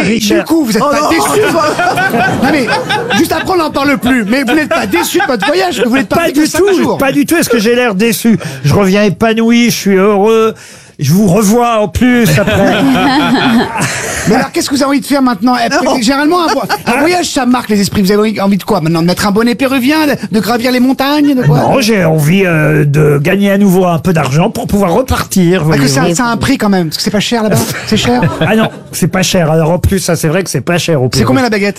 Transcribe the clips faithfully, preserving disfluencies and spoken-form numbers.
Richard. du coup, vous n'êtes Oh pas non. déçu. Non mais, juste après, on n'en parle plus. Mais vous n'êtes pas déçu de votre voyage, que vous n'êtes pas Pas du tout, pas du tout. Est-ce que j'ai l'air déçu? Je reviens épanoui, je suis heureux. Je vous revois en plus après. Mais alors, qu'est-ce que vous avez envie de faire maintenant? Eh, Généralement, un, vo- un voyage, ça marque les esprits. Vous avez envie de quoi maintenant? De mettre un bonnet péruvien, de, de gravir les montagnes, de quoi? Non, j'ai envie euh, de gagner à nouveau un peu d'argent pour pouvoir repartir. Parce que voyez-vous. ça, ça a un prix quand même. Parce que c'est pas cher là-bas. C'est cher. Ah non, c'est pas cher. Alors en plus, ça c'est vrai que c'est pas cher au C'est Pérou. combien la baguette?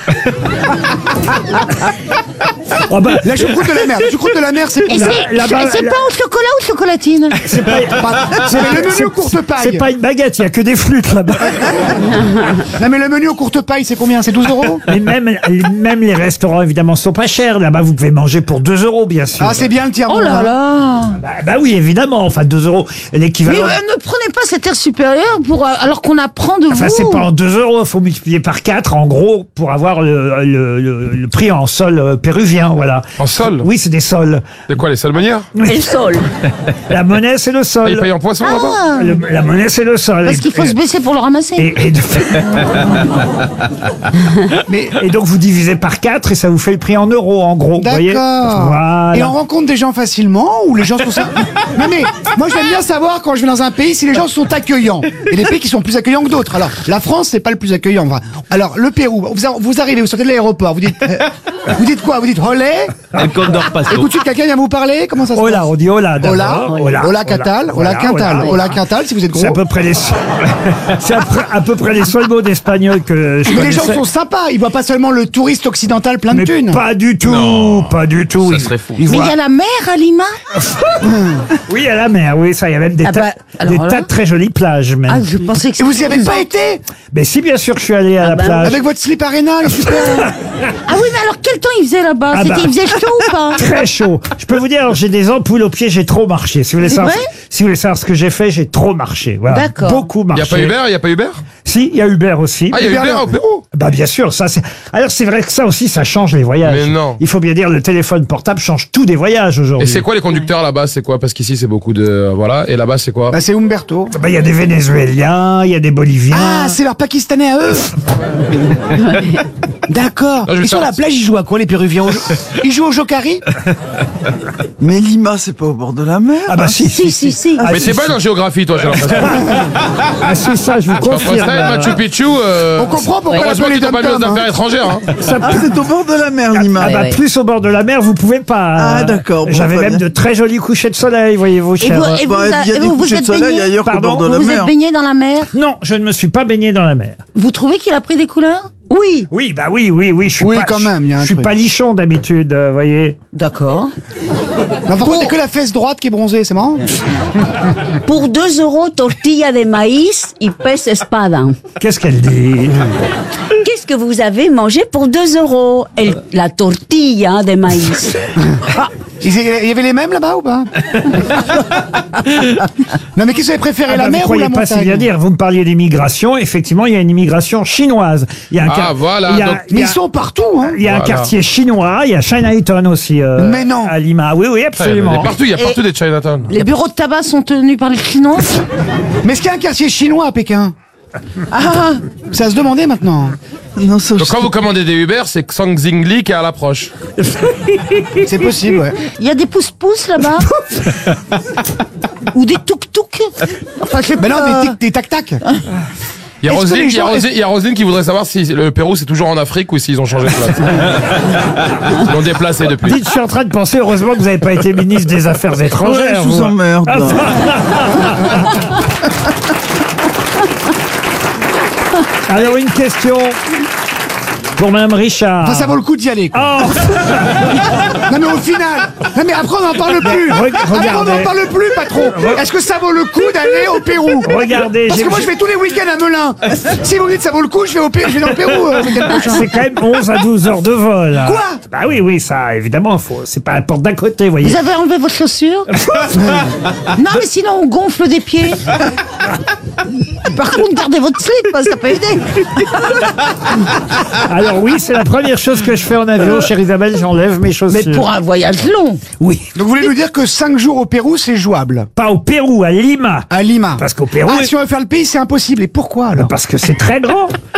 Oh bah, La choucroute de la mer. La choucroute de la mer, c'est Et combien? c'est là-bas, c'est là- pas au chocolat ou chocolatine? c'est pas, C'est le menu aux courtes c'est pailles. pas une baguette, il y a que des flûtes là-bas. Non mais le menu aux courtes pailles, c'est combien? C'est douze euros? Mais même, même les restaurants évidemment sont pas chers. Là-bas, vous pouvez manger pour deux euros, bien sûr. Ah, c'est bien le tiers. Oh là là! Bah, bah oui, évidemment. Enfin, deux euros, Mais l'équivalent. euh, ne prenez pas cet air supérieur pour, euh, alors qu'on apprend de Enfin, vous. c'est pas en deux euros, il faut multiplier par quatre, en gros, pour avoir le, le, le, le prix en sol euh, péruvien, voilà. En sol? Oui, c'est des sols. C'est quoi, les salmonières? Et le sol. La monnaie, c'est le Ils sol. payent en poisson là-bas? Ah, Le- la monnaie, c'est le sol. parce Et- qu'il faut se baisser pour le ramasser. et, et, de- Mais et donc, vous divisez par quatre et ça vous fait le prix en euros, en gros. vous voyez. d'accord. Voilà. Et on rencontre des gens facilement ou les gens sont ça. Non mais moi j'aime bien savoir quand je vais dans un pays si les gens sont accueillants. Et des pays qui sont plus accueillants que d'autres. Alors la France c'est pas le plus accueillant. Enfin, alors le Pérou, vous, a- vous arrivez, vous sortez de l'aéroport, vous dites, euh, vous dites quoi? Vous dites olé. El Condor Et Paso. tout de suite quelqu'un vient vous parler. Comment ça se Hola, passe? on dit hola. Hola, d'abord. hola, Catal, hola, Quintal, hola, Quintal si vous êtes C'est à gros. peu près les, c'est à, peu- à peu près les seuls mots d'espagnol que je Mais les gens connaissais. sont sympas. Ils voient pas seulement le touriste occidental plein de Mais thunes. pas du tout, Non. pas du tout. Ça Ils- serait fou. ils Mais voient- il y a la mer à Lima. Oui, à la mer, oui, ça, il y a même des, Ah tas, bah, alors des là- tas de très jolies plages, même. Ah, je pensais que Et vous y c'était- avez pas été? Mais si, bien sûr, que je suis allé à la bah, plage. Avec votre slip Arena, les super. Ah oui, mais alors quel temps il faisait là-bas? Ah C'était, bah. il faisait chaud ou pas? Très chaud. Je peux vous dire, alors, j'ai des ampoules aux pieds, j'ai trop marché. Si vous voulez C'est savoir, vrai si vous voulez savoir ce que j'ai fait, j'ai trop marché. Voilà. D'accord. Beaucoup Il marché. n'y a pas Uber? Il n'y a pas Uber? Si, il y a Uber aussi. Ah, il y a Uber, Uber là. au Pérou? Bah bien sûr, ça c'est. Alors c'est vrai que ça aussi, ça change les voyages. Mais non. Il faut bien dire, le téléphone portable change tous des voyages Et aujourd'hui. c'est quoi les conducteurs là-bas? C'est quoi? Parce qu'ici c'est beaucoup de. Voilà. Et là-bas c'est quoi? Bah c'est Umberto. Bah, il y a des Vénézuéliens, il y a des Boliviens. Ah, c'est leur Pakistanais à eux. D'accord. Non, je vais Et sur faire- la plage, ils jouent à quoi les Péruviens? Au jo- Ils jouent au jokari? Mais Lima, c'est pas au bord de la mer. Ah bah si, Si, si, si. Ah, Mais si, t'es si. bonne en géographie, toi, j'ai l'impression. Ah si, ça, je vous Entre confirme. ça et Machu Picchu. Euh... On comprend pourquoi la Heureusement les qu'ils t'ont pas mis aux dom-toms, hein. affaires étrangères. Hein. Ça Ah, c'est au bord de la mer, Lima. Ah bah, ouais. plus au bord de la mer, vous pouvez pas. Ah, d'accord, bon, J'avais très même bien. de très jolis couchers de soleil, voyez-vous, Et cher. vous, et vous, Bah, il y a et des vous, vous couchers de êtes soleil baigné, ailleurs qu'au Pardon bord de la vous mer. êtes baigné dans la mer? Non, je ne me suis pas baigné dans la mer. Vous trouvez qu'il a pris des couleurs? Oui. Oui, bah oui, oui, oui, je suis Oui, pas. quand même, il y a un Je suis truc. pas lichon d'habitude, euh, voyez. D'accord. Mais par contre, il y a que la fesse droite qui est bronzée, c'est marrant. Pour deux euros, tortilla de maïs y pez espada. Qu'est-ce qu'elle dit? Qu'est-ce que vous avez mangé pour deux euros? El- La tortilla de maïs. Ah, il y y avait les mêmes là-bas ou pas? Non mais qu'est-ce que vous avez préféré, Ah la bah, vous mer ou croyez la pas si bien montagne? dire. Vous me parliez d'immigration. Effectivement, il y a une immigration chinoise. Il y a un Ah, quar- voilà, Il y a, donc- il y Mais a- ils sont partout, hein. il y a un Voilà. quartier chinois. Il y a Chinatown aussi. euh, Mais non. À Lima. Oui, oui, Il y absolument. a partout, il y a partout des Chinatown. Les bureaux de tabac sont tenus par les Chinois? Mais est-ce qu'il y a un quartier chinois à Pékin? Ah, Ça se demandait maintenant. Non, ça, Donc quand vous commandez des Uber, c'est Xang Zingli qui est à l'approche. C'est possible, ouais. il y a des pousse-pousse là-bas? Ou des touk-touk? Enfin, je sais Ben non, pas. des tic- des tac-tac. Il y a Est-ce que Roselyne, les il y a gens- Roselyne- il y a Roselyne qui voudrait savoir si le Pérou c'est toujours en Afrique ou s'ils ont changé de place. Ils l'ont déplacé depuis. Dites, je suis en train de penser, heureusement que vous n'avez pas été ministre des Affaires Ouais, étrangères. je vous vous. emmerde. Alors, une question pour Mme Richard. Enfin, ça vaut le coup d'y aller, quoi. Oh, Non mais au final, non mais après on n'en parle plus. Re- Après on regardez. n'en parle plus, patron. Est-ce que ça vaut le coup d'aller au Pérou? regardez, Parce j'ai- que moi je vais tous les week-ends à Melun. Si vous me dites ça vaut le coup, je vais au Pérou, je vais dans le Pérou euh, le week-end prochain. c'est quand même onze à douze heures de vol. hein. Quoi? Bah oui, oui, ça, évidemment, faut, c'est pas la porte d'à côté, vous voyez. Vous avez enlevé votre chaussure? Non, mais sinon on gonfle des pieds. Par contre, gardez votre slip, ça peut aider. Alors oui, c'est la première chose que je fais en avion, chère Isabelle, j'enlève mes chaussures. Mais pour un voyage long. Oui, Donc vous voulez nous dire que cinq jours au Pérou c'est jouable? pas au Pérou, à Lima. À Lima. Parce qu'au Pérou... Ah, si on veut faire le pays, c'est impossible. Et pourquoi alors? Parce que c'est très grand.